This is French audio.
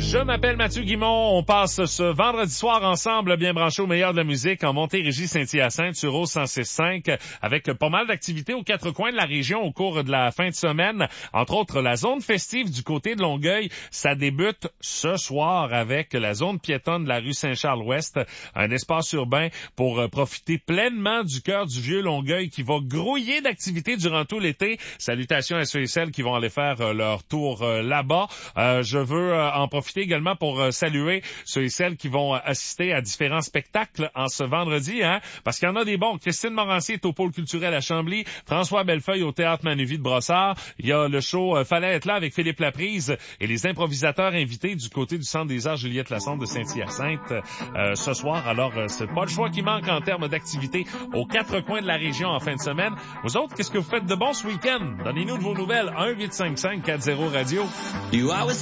Je m'appelle Mathieu Guimont. On passe ce vendredi soir ensemble, bien branché au meilleur de la musique en Montérégie, Saint-Hyacinthe, sur Rose 106.5, avec pas mal d'activités aux quatre coins de la région au cours de la fin de semaine. Entre autres, la zone festive du côté de Longueuil, ça débute ce soir avec la zone piétonne de la rue Saint-Charles-Ouest, un espace urbain pour profiter pleinement du cœur du vieux Longueuil qui va grouiller d'activités durant tout l'été. Salutations à ceux et celles qui vont aller faire leur tour là-bas. Je veux en profiter également pour saluer ceux et celles qui vont assister à différents spectacles en ce vendredi, parce qu'il y en a des bons. Christine Morancier est au pôle culturel à Chambly, François Bellefeuille au Théâtre Manuvie de Brossard. Il y a le show Fallait être là avec Philippe Laprise et les improvisateurs invités du côté du Centre des Arts Juliette Lassonde de Saint-Hyacinthe ce soir. Alors, c'est pas le choix qui manque en termes d'activités aux quatre coins de la région en fin de semaine. Vous autres, qu'est-ce que vous faites de bon ce week-end? Donnez-nous de vos nouvelles. 1-855-40-radio.